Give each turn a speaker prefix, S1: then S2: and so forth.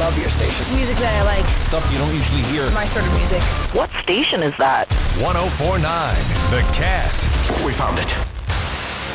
S1: love your station.
S2: Music that I like.
S3: Stuff you don't usually hear.
S2: My sort of music.
S4: What station is that?
S5: 104.9 The Cat.
S1: We found it.